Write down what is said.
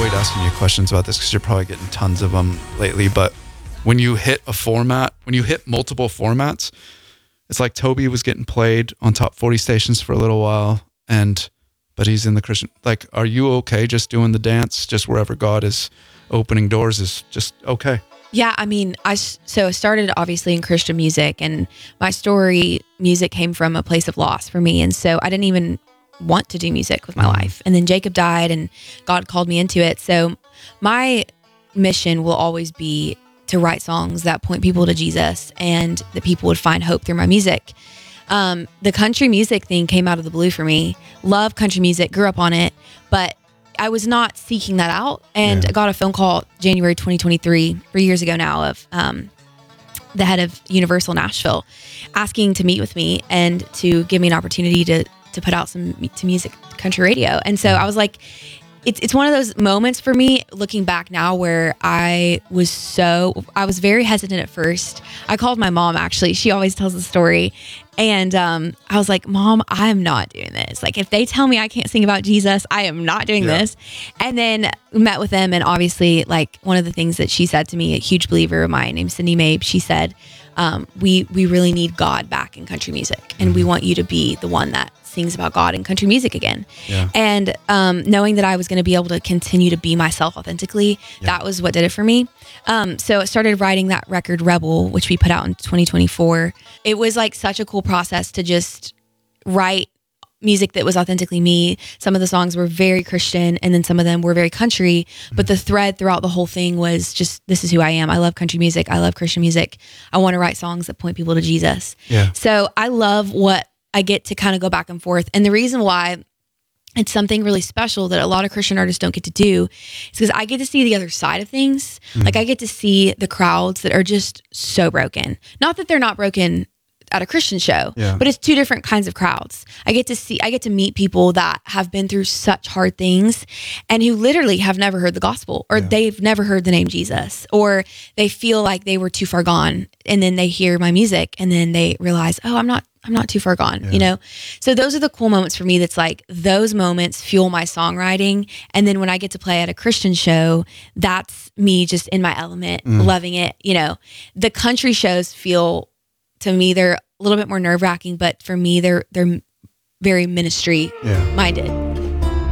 avoid asking you questions about this because you're probably getting tons of them lately, but when you hit multiple formats, it's like Toby was getting played on top 40 stations for a little while, but he's in the Christian. Like, are you okay just doing the dance, just wherever God is opening doors is just okay? Yeah, I mean, I started obviously in Christian music, and my story, music came from a place of loss for me. And so I didn't even want to do music with my life. And then Jacob died and God called me into it. So my mission will always be to write songs that point people to Jesus and that people would find hope through my music. The country music thing came out of the blue for me. Love country music, grew up on it, but I was not seeking that out. And I got a phone call January 2023, 3 years ago now, of the head of Universal Nashville asking to meet with me and to give me an opportunity to put out some music, country radio. And so I was like, it's one of those moments for me looking back now where I was very hesitant at first. I called my mom, actually. She always tells the story. And I was like, Mom, I'm not doing this. Like, if they tell me I can't sing about Jesus, I am not doing this. And then met with them. And obviously, like, one of the things that she said to me, a huge believer of mine named Cindy Mabe, she said, we really need God back in country music. And we want you to be the one that sings about God in country music again. And knowing that I was going to be able to continue to be myself authentically, that was what did it for me. So I started writing that record Rebel, which we put out in 2024. It was like such a cool process to just write music that was authentically me. Some of the songs were very Christian, and then some of them were very country, but the thread throughout the whole thing was just, this is who I am. I love country music. I love Christian music. I want to write songs that point people to Jesus. So I love what I get to kind of go back and forth. And the reason why it's something really special that a lot of Christian artists don't get to do is because I get to see the other side of things. Like, I get to see the crowds that are just so broken. Not that they're not broken at a Christian show, but it's two different kinds of crowds. I get to meet people that have been through such hard things and who literally have never heard the gospel, or they've never heard the name Jesus, or they feel like they were too far gone. And then they hear my music and then they realize, oh, I'm not too far gone, you know? So those are the cool moments for me. That's like, those moments fuel my songwriting. And then when I get to play at a Christian show, that's me just in my element, loving it. You know, the country shows feel, to me, they're a little bit more nerve-wracking, but for me, they're very ministry minded.